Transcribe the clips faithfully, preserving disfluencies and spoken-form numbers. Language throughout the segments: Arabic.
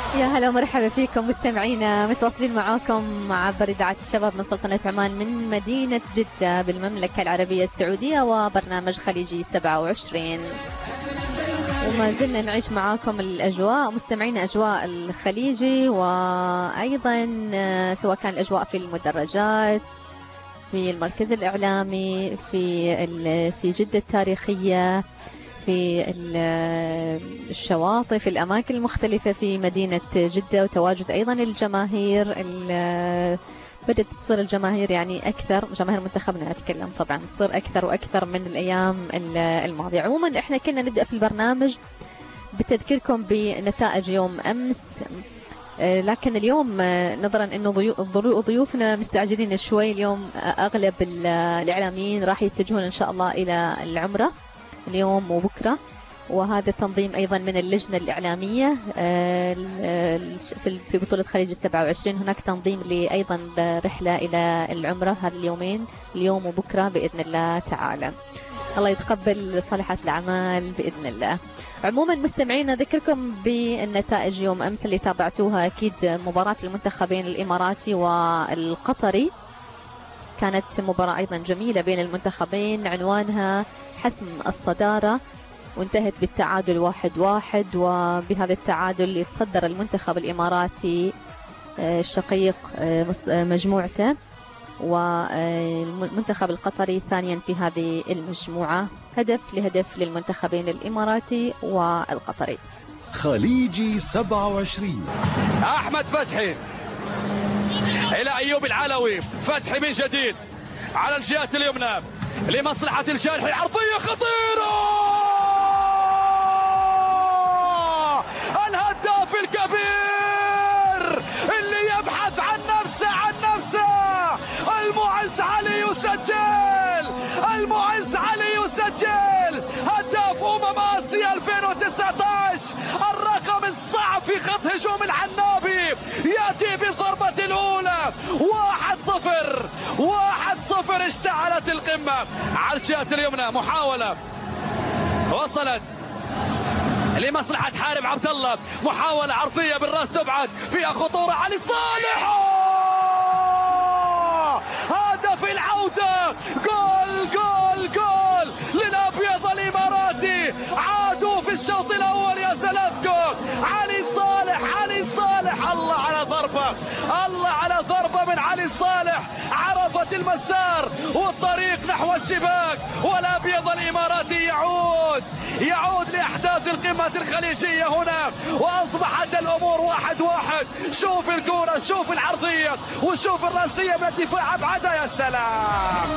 يا هلا ومرحبا فيكم مستمعينا، متواصلين معاكم عبر إذاعة الشباب من سلطنة عمان من مدينة جدة بالمملكة العربية السعودية، وبرنامج خليجي سبعة وعشرين. وما زلنا نعيش معاكم الأجواء مستمعينا، أجواء الخليجي، وأيضا سواء كان الأجواء في المدرجات، في المركز الإعلامي، في في جدة التاريخية، في الشواطئ، في الأماكن المختلفة في مدينة جدة، وتواجد أيضا الجماهير. بدأت تصير الجماهير يعني أكثر، جماهير منتخبنا أتكلم طبعا، تصير أكثر وأكثر من الأيام الماضية. عموما إحنا كنا نبدأ في البرنامج بتذكيركم بنتائج يوم أمس، لكن اليوم نظرا أنه ضيوفنا مستعجلين شوي اليوم، أغلب الإعلاميين راح يتجهون إن شاء الله إلى العمرة اليوم وبكرة، وهذا تنظيم أيضا من اللجنة الإعلامية في بطولة خليج السبعة وعشرين. هناك تنظيم أيضا رحلة إلى العمرة هذا اليومين، اليوم وبكرة بإذن الله تعالى. الله يتقبل صالحات الأعمال بإذن الله. عموما مستمعينا، ذكركم بالنتائج يوم أمس اللي تابعتوها أكيد. مباراة المنتخبين الإماراتي والقطري كانت مباراة أيضا جميلة بين المنتخبين، عنوانها حسم الصدارة، وانتهت بالتعادل واحد واحد. وبهذا التعادل يتصدر المنتخب الإماراتي الشقيق مجموعته، والمنتخب القطري ثانيا في هذه المجموعة، هدف لهدف للمنتخبين الإماراتي والقطري. خليجي سبعة وعشرين. أحمد فتحي إلى أيوب العلوي، فتحي من جديد على الجهة اليمنى لمصلحة الجارحي، عرضية خطيرة، الهداف الكبير اللي يبحث عن نفسه عن نفسه المعز علي يسجل، المعز علي يسجل هداف أمم آسيا ألفين وتسعة عشر، الرقم الصعب في خط هجوم العنابي، يأتي بالضربة الأولى. واحد صفر واحد صفر، اشتعلت القمة على الجهة اليمنى. محاولة وصلت لمصلحة حارب عبد الله، محاولة عرضية بالراس تبعد، فيها خطورة، علي صالح، هدف العودة، جول جول جول للأبيض الإماراتي، عادوا في الشوط الأول يا سلافكو. علي صالح، علي صالح، الله على ضربة، الله على ضربة من علي صالح، عرفت المسار والطريق نحو الشباك، والأبيض الإماراتي يعود يعود لأحداث القمة الخليجية هنا، وأصبحت الأمور واحد واحد. شوف الكرة، شوف العرضية، وشوف الرأسية من الدفاع أبعدها، يا سلام.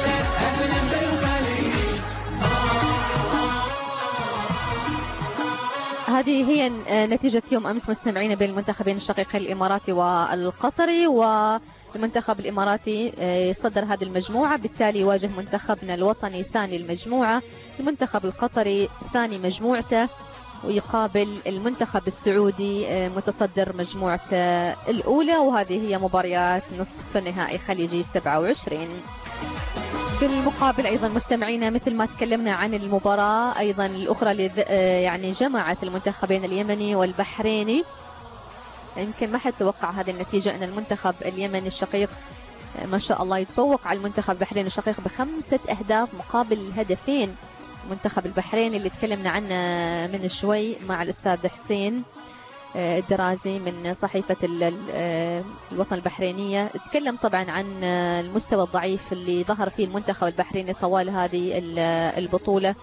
هذه هي نتيجة يوم أمس مستمعين بين المنتخبين الشقيقين الإماراتي والقطري، والمنتخب الإماراتي صدر هذه المجموعة، بالتالي يواجه منتخبنا الوطني ثاني المجموعة، المنتخب القطري ثاني مجموعته، ويقابل المنتخب السعودي متصدر مجموعته الأولى. وهذه هي مباريات نصف نهائي خليجي سبعة وعشرين. في المقابل أيضا مستمعينا، مثل ما تكلمنا عن المباراة أيضا الأخرى اللي يعني جمعت المنتخبين اليمني والبحريني، يمكن ما حد توقع هذه النتيجة، أن المنتخب اليمني الشقيق ما شاء الله يتفوق على المنتخب البحريني الشقيق بخمسة أهداف مقابل هدفين. المنتخب البحريني اللي تكلمنا عنه من شوي مع الأستاذ حسين الدرازي من صحيفة الوطن البحرينية، تكلم طبعا عن المستوى الضعيف اللي ظهر فيه المنتخب البحريني طوال هذه البطولة.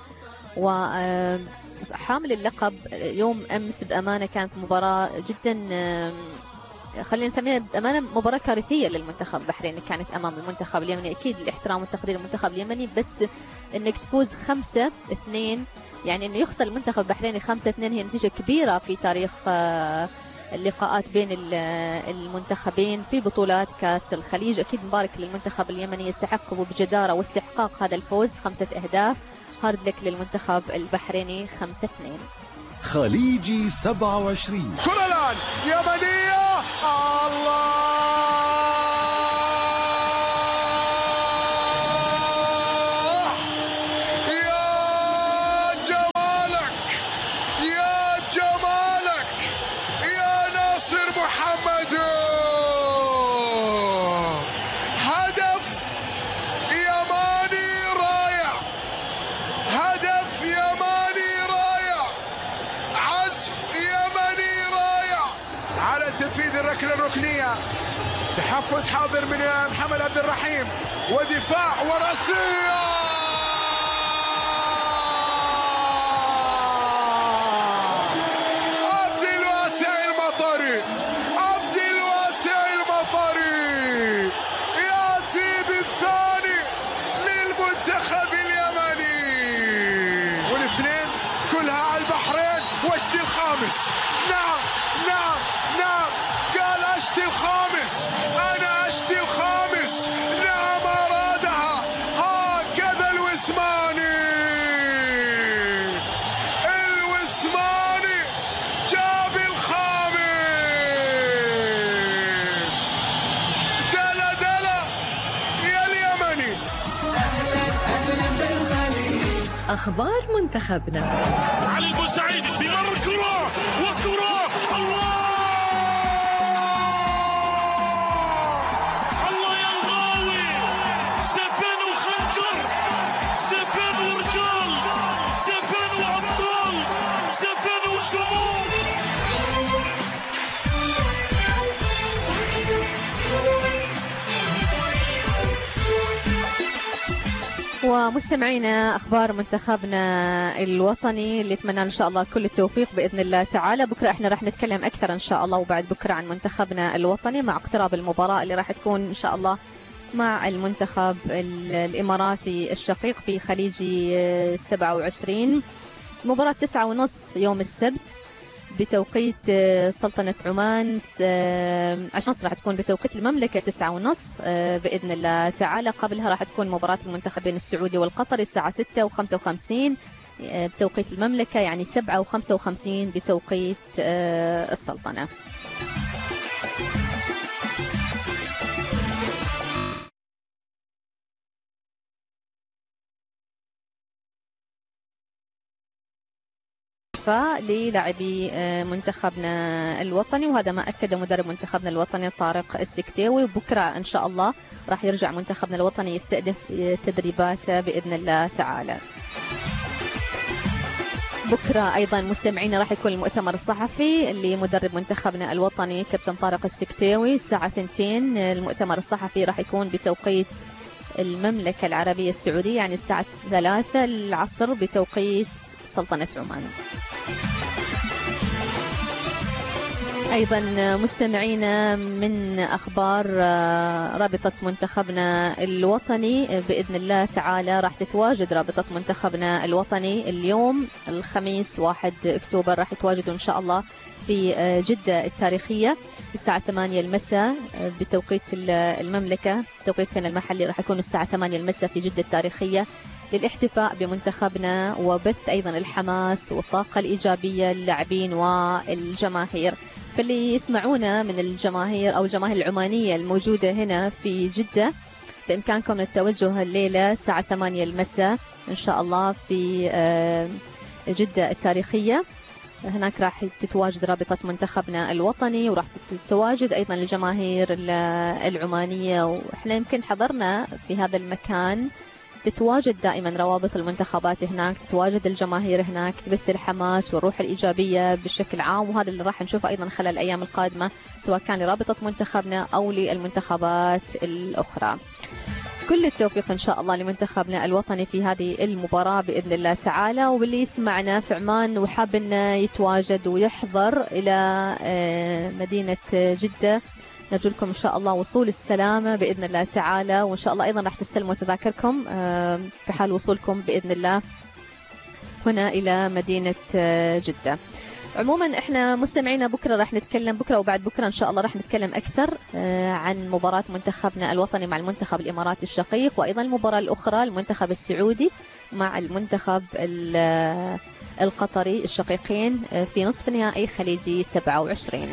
وحامل اللقب يوم أمس بأمانة كانت مباراة جدا، خلينا نسميها بأمانة مباراة كارثية للمنتخب البحريني كانت أمام المنتخب اليمني. أكيد الاحترام والتقدير للمنتخب اليمني، بس إنك تفوز خمسة اثنين، يعني إنه يخسر المنتخب البحريني خمسة اثنين، هي نتيجة كبيرة في تاريخ اللقاءات بين المنتخبين في بطولات كأس الخليج. أكيد مبارك للمنتخب اليمني، يستحق وبجدارة واستحقاق هذا الفوز، خمسة أهداف، هارد لك للمنتخب البحريني خمسة اثنين. خليجي سبعة وعشرين. كرة الآن يمنية، الله يا جمالك، يا جمالك، يا تنفيذ الركله الركنيه. تحفز حاضر من محمد عبد الرحيم ودفاع وراسيه. عبد الواسع المطري عبد الواسع المطري ياتي بالثاني للمنتخب اليمني. والاثنين كلها على البحرين. واشتي الخامس. نعم نعم نعم قال اشتي الخامس. انا اشتي الخامس. نعم ارادها. هكذا الوسماني الوسماني جاب الخامس. دلا دلا يا اليمني. أخبار منتخبنا. علي البوسعيد بمر الكرة والكرة. الله الله يا الغاوي. سفن وخنجر سفن ورجال سفن وأبطال سفن وشموع. ومستمعينا اخبار منتخبنا الوطني اللي اتمنى ان شاء الله كل التوفيق باذن الله تعالى. بكره احنا راح نتكلم اكثر ان شاء الله وبعد بكره عن منتخبنا الوطني مع اقتراب المباراه اللي راح تكون ان شاء الله مع المنتخب الاماراتي الشقيق في خليجي سبعة وعشرين. مباراه تسعة ونص يوم السبت بتوقيت سلطنة عمان. عشان راح تكون بتوقيت المملكة تسعة ونص بإذن الله تعالى. قبلها راح تكون مباراة المنتخبين السعودي والقطري الساعة ستة وخمسة وخمسين بتوقيت المملكة، يعني سبعة وخمسة وخمسين بتوقيت السلطنة. للاعبي منتخبنا الوطني، وهذا ما أكد مدرب منتخبنا الوطني طارق السكتيوي. وبكرة إن شاء الله راح يرجع منتخبنا الوطني يستأنف تدريباته بإذن الله تعالى. بكرة أيضا مستمعينا راح يكون المؤتمر الصحفي لمدرب منتخبنا الوطني كابتن طارق السكتيوي الساعة اثنتين. المؤتمر الصحفي راح يكون بتوقيت المملكة العربية السعودية، يعني الساعة ثلاثة العصر بتوقيت سلطنة عمان. أيضا مستمعينا من أخبار رابطة منتخبنا الوطني بإذن الله تعالى راح تتواجد رابطة منتخبنا الوطني اليوم الخميس واحد أكتوبر. راح يتواجدوا إن شاء الله في جدة التاريخية الساعة ثمانية المساء بتوقيت المملكة. توقيتنا المحلي راح يكون الساعة ثمانية المساء في جدة التاريخية للاحتفاء بمنتخبنا وبث أيضا الحماس والطاقة الإيجابية للاعبين والجماهير. فاللي يسمعونا من الجماهير أو الجماهير العمانية الموجودة هنا في جدة بإمكانكم التوجه الليلة الساعة ثمانية المساء إن شاء الله في جدة التاريخية. هناك راح تتواجد رابطة منتخبنا الوطني وراح تتواجد أيضا الجماهير العمانية. وإحنا يمكن حضرنا في هذا المكان، تتواجد دائما روابط المنتخبات هناك، تتواجد الجماهير هناك، تبث الحماس والروح الإيجابية بشكل عام. وهذا اللي راح نشوفه أيضا خلال الأيام القادمة سواء كان لرابطة منتخبنا أو للمنتخبات الأخرى. كل التوفيق إن شاء الله لمنتخبنا الوطني في هذه المباراة بإذن الله تعالى. واللي يسمعنا في عمان وحاب أنه يتواجد ويحضر إلى مدينة جدة، نرجو لكم إن شاء الله وصول السلامة بإذن الله تعالى. وإن شاء الله أيضا راح تستلموا تذاكركم في حال وصولكم بإذن الله هنا إلى مدينة جدة. عموما احنا مستمعينا بكرة راح نتكلم، بكرة وبعد بكرة إن شاء الله راح نتكلم أكثر عن مباراة منتخبنا الوطني مع المنتخب الإماراتي الشقيق، وأيضا المباراة الأخرى المنتخب السعودي مع المنتخب القطري الشقيقين في نصف نهائي خليجي سبعة وعشرين.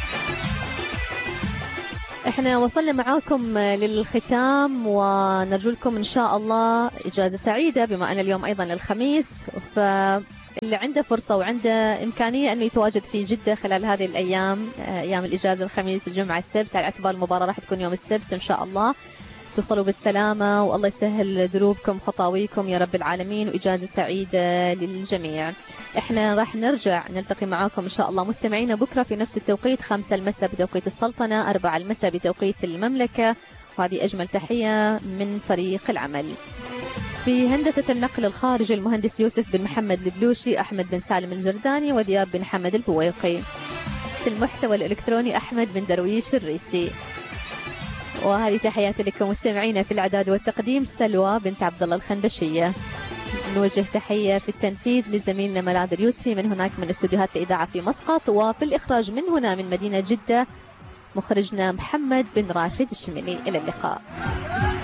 احنا وصلنا معاكم للختام ونرجو لكم ان شاء الله اجازه سعيده بما ان اليوم ايضا الخميس. فاللي عنده فرصه وعنده امكانيه انه يتواجد في جده خلال هذه الايام، ايام الاجازه الخميس الجمعه السبت، على اعتبار المباراه راح تكون يوم السبت ان شاء الله، توصلوا بالسلامة والله يسهل دروبكم خطاويكم يا رب العالمين، وإجازة سعيدة للجميع. احنا راح نرجع نلتقي معاكم إن شاء الله مستمعينا بكرة في نفس التوقيت، خمسة المساء بتوقيت السلطنة، أربعة المساء بتوقيت المملكة. وهذه أجمل تحية من فريق العمل. في هندسة النقل الخارجي المهندس يوسف بن محمد البلوشي، أحمد بن سالم الجرداني، وذياب بن حمد البويقي. في المحتوى الإلكتروني أحمد بن درويش الريسي. وهذه تحياتي لكم مستمعينا. في الإعداد والتقديم سلوى بنت عبد الله الخنبشية. نوجه تحية في التنفيذ لزميلنا ملاذ اليوسفي من هناك من استديوهات الإذاعة في مسقط، وفي الإخراج من هنا من مدينة جدة مخرجنا محمد بن راشد الشميلي. إلى اللقاء.